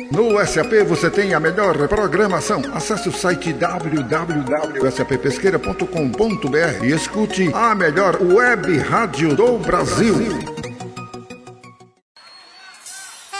No SAP você tem a melhor programação. Acesse o site www.sappesqueira.com.br e escute a melhor web rádio do Brasil.